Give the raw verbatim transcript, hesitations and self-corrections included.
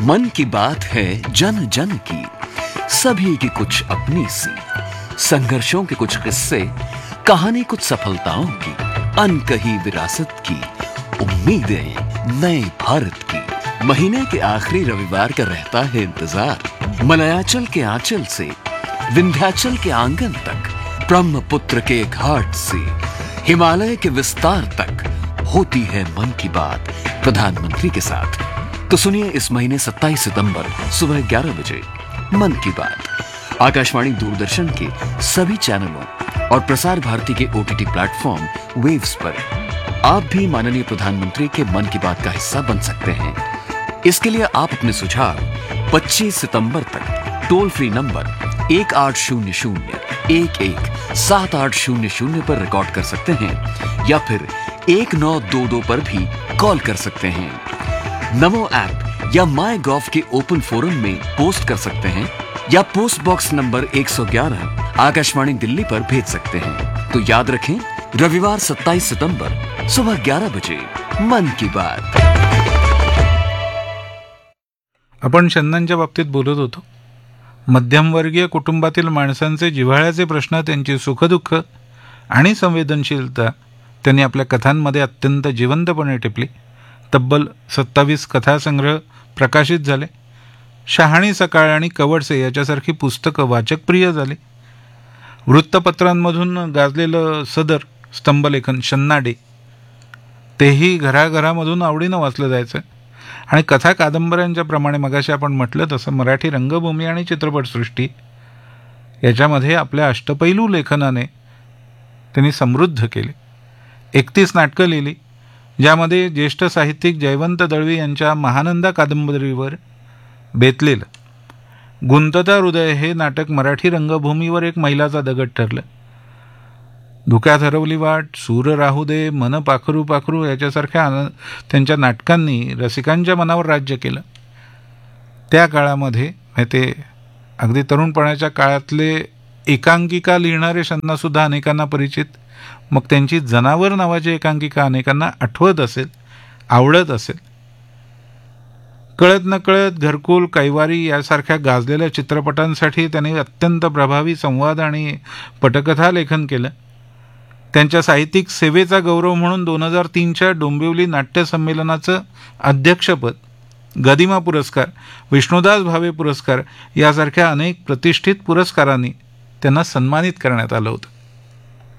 मन की बात है जन जन की, सभी की कुछ अपनी सी, संघर्षों के कुछ किस्से, कहानी कुछ सफलताओं की, अनकही विरासत की, उम्मीदें नए भारत की। महीने के आखिरी रविवार का रहता है इंतजार। मलयाचल के आंचल से विंध्याचल के आंगन तक, ब्रह्मपुत्र के घाट से हिमालय के विस्तार तक होती है मन की बात प्रधानमंत्री के साथ। तो सुनिए इस महीने सत्ताईस सितंबर सुबह ग्यारह बजे मन की बात आकाशवाणी दूरदर्शन के सभी चैनलों और प्रसार भारती के ओटीटी प्लेटफॉर्म वेव्स पर। आप भी माननीय प्रधानमंत्री के मन की बात का हिस्सा बन सकते हैं। इसके लिए आप अपने सुझाव पच्चीस सितंबर तक टोल फ्री नंबर एक आठ शून्य शून्य एक एक सात आठ शून्य शून्य पर रिकॉर्ड कर सकते हैं या फिर एक नौ दो दो पर भी कॉल कर सकते हैं। नमो ऐप या माई गॉव के ओपन फोरम में पोस्ट कर सकते हैं या पोस्ट बॉक्स नंबर एक सौ ग्यारह आकाशवाणी दिल्ली पर भेज सकते हैं। तो याद रखें, रविवार सत्ताईस सितंबर सुबह ग्यारह बजे मन की बात। आपण छंदांच्या बाबतीत बोलत होतो। मध्यमवर्गीय कुटुंबातील माणसांचे जिव्हाळ्याचे प्रश्न, त्यांची सुखदुःख आणि संवेदनशीलता त्यांनी आपल्या कथांमध्ये अत्यंत जिवंतपणे टिपली। तब्बल सत्तावीस कथासंग्रह प्रकाशित झाले। शहाणी सकाळ आणि कवडसे याच्यासारखी पुस्तकं वाचकप्रिय झाली। वृत्तपत्रांमधून गाजलेलं सदर स्तंभलेखन शन्नाडे तेही घराघरामधून आवडीनं वाचलं जायचं। आणि कथा कादंबऱ्यांच्या प्रमाणे मगाशी आपण म्हटलं तसं मराठी रंगभूमी आणि चित्रपटसृष्टी याच्यामध्ये आपल्या अष्टपैलू लेखनाने त्यांनी समृद्ध केले। एकतीस नाटकं लिहिली, ज्यामध्ये ज्येष्ठ साहित्यिक जयवंत दळवी यांच्या महानंदा कादंबरीवर बेतलेलं गुंतता हृदय हे नाटक मराठी रंगभूमीवर एक मैलाचा दगड ठरलं। धुक्यात हरवली वाट, सूर राहू दे, मन पाखरू पाखरू याच्यासारख्या त्यांच्या नाटकांनी रसिकांच्या मनावर राज्य केलं। त्या काळामध्ये ते अगदी तरुणपणाच्या काळातले एकांकिका लिहिणारे शन्नासुद्धा अनेकांना परिचित। मग त्यांची जनावर नावाची एकांकिका अनेकांना आठवत असेल, आवडत असेल। कळत नकळत, घरकुल, कैवारी यासारख्या गाजलेल्या चित्रपटांसाठी त्यांनी अत्यंत प्रभावी संवाद आणि पटकथा लेखन केलं। त्यांच्या साहित्यिक सेवेचा गौरव म्हणून दोन हजार तीनच्या डोंबिवली नाट्य संमेलनाचं अध्यक्षपद, गदिमा पुरस्कार, विष्णुदास भावे पुरस्कार यासारख्या अनेक प्रतिष्ठित पुरस्कारांनी त्यांना सन्मानित करण्यात आलं होतं।